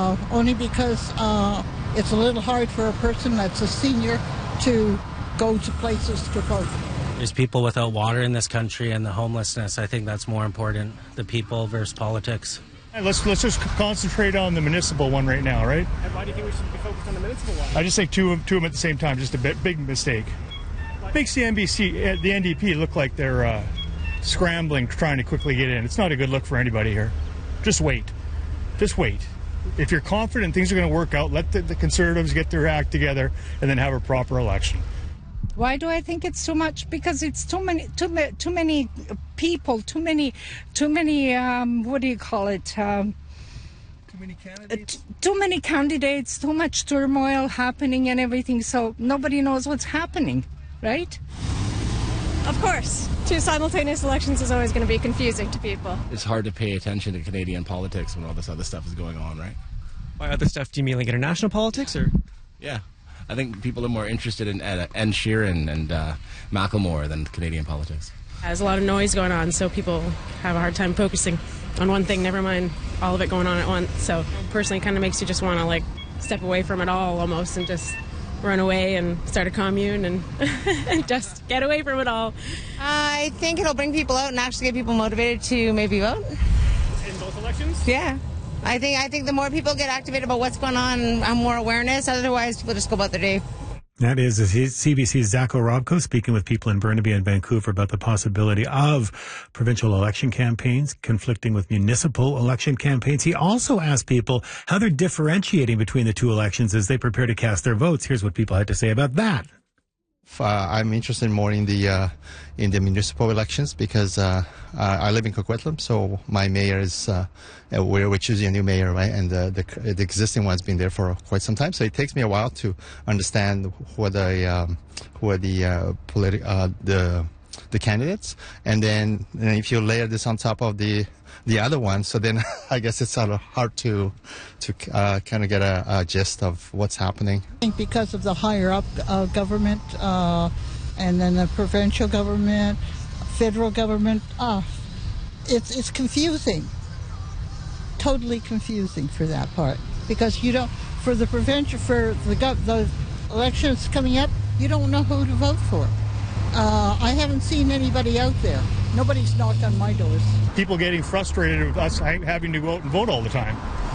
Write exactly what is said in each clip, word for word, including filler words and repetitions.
uh, only because uh, it's a little hard for a person that's a senior to go to places to vote. There's people without water in this country and the homelessness. I think that's more important, the people versus politics. Let's let's just concentrate on the municipal one right now, right? And why do you think we should be focused on the municipal one? I just think two of, two of them at the same time, just a bit, big mistake. Makes the N B C, the N D P look like they're uh, scrambling, trying to quickly get in. It's not a good look for anybody here. Just wait. Just wait. If you're confident things are going to work out, let the, the Conservatives get their act together and then have a proper election. Why do I think it's too much? Because it's too many, too, too many people, too many, too many. Um, what do you call it? Um, too many candidates. Uh, t- too many candidates. Too much turmoil happening and everything. So nobody knows what's happening, right? Of course, two simultaneous elections is always going to be confusing to people. It's hard to pay attention to Canadian politics when all this other stuff is going on, right? By other stuff, do you mean like international politics, or? Yeah. I think people are more interested in uh, Ed Sheeran and uh, Macklemore than Canadian politics. There's a lot of noise going on, so people have a hard time focusing on one thing, never mind all of it going on at once. So personally, it kind of makes you just want to like step away from it all almost and just run away and start a commune and, and just get away from it all. I think it'll bring people out and actually get people motivated to maybe vote. In both elections? Yeah. I think I think the more people get activated about what's going on and more awareness, otherwise people just go about their day. That is C B C's Zacho Robko speaking with people in Burnaby and Vancouver about the possibility of provincial election campaigns conflicting with municipal election campaigns. He also asked people how they're differentiating between the two elections as they prepare to cast their votes. Here's what people had to say about that. Uh, I'm interested more in the uh, in the municipal elections because uh, I live in Coquitlam, so my mayor is uh, we're, we're choosing a new mayor, right? And uh, the the existing one's been there for quite some time, so it takes me a while to understand who are the um, who are the uh, politi- uh, the the candidates, and then and if you layer this on top of the the other one, so then I guess it's sort of hard to to uh, kind of get a, a gist of what's happening. I think because of the higher up uh, government uh, and then the provincial government, federal government, uh, it's it's confusing, totally confusing for that part, because you don't, for the provincial, for the gov- the elections coming up, you don't know who to vote for. Uh, I haven't seen anybody out there. Nobody's knocked on my doors. People getting frustrated with us having to go out and vote all the time.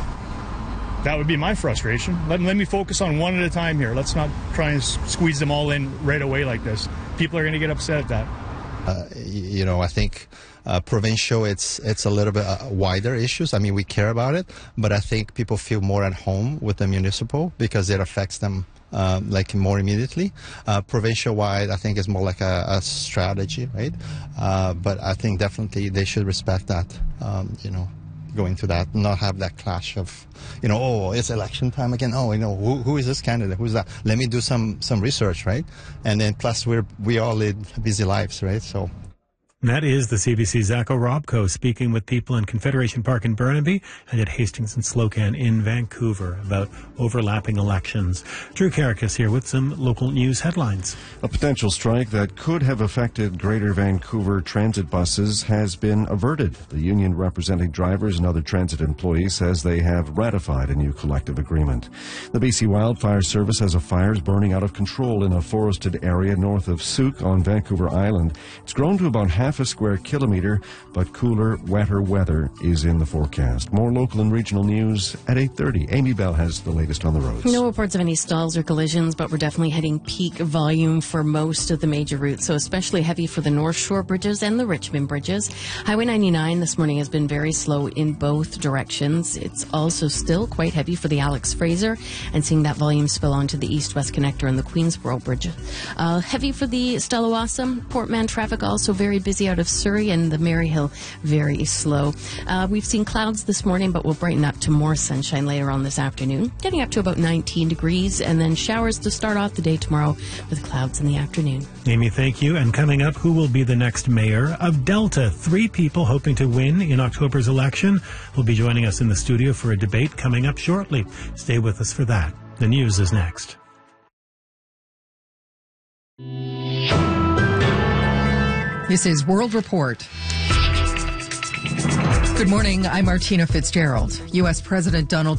That would be my frustration. Let, let me focus on one at a time here. Let's not try and squeeze them all in right away like this. People are going to get upset at that. Uh, you know, I think uh, provincial, it's it's a little bit uh, wider issues. I mean, we care about it, but I think people feel more at home with the municipal because it affects them um, like more immediately. Uh, provincial-wide, I think is more like a, a strategy, right? Uh, but I think definitely they should respect that, um, you know, going to that, not have that clash of, you know, oh, it's election time again. Oh, you know, who, who is this candidate? Who's that? Let me do some some research, right? And then plus we're we all lead busy lives, right? So. That is the C B C's Zacho Robko speaking with people in Confederation Park in Burnaby and at Hastings and Slocan in Vancouver about overlapping elections. Drew Karakis here with some local news headlines. A potential strike that could have affected Greater Vancouver transit buses has been averted. The union representing drivers and other transit employees says they have ratified a new collective agreement. The B C Wildfire Service has a fire burning out of control in a forested area north of Souk on Vancouver Island. It's grown to about half a square kilometre, but cooler, wetter weather is in the forecast. More local and regional news at eight thirty. Amy Bell has the latest on the roads. No reports of any stalls or collisions, but we're definitely hitting peak volume for most of the major routes, so especially heavy for the North Shore bridges and the Richmond bridges. Highway ninety-nine this morning has been very slow in both directions. It's also still quite heavy for the Alex Fraser, and seeing that volume spill onto the East-West Connector and the Queensboro Bridge. Uh, heavy for the Stella Wasam. Portman traffic also very busy out of Surrey, and the Maryhill very slow. Uh, we've seen clouds this morning, but we'll brighten up to more sunshine later on this afternoon, getting up to about nineteen degrees, and then showers to start off the day tomorrow with clouds in the afternoon. Amy, thank you. And coming up, who will be the next mayor of Delta? Three people hoping to win in October's election will be joining us in the studio for a debate coming up shortly. Stay with us for that. The news is next. This is World Report. Good morning. I'm Martina Fitzgerald. U S. President Donald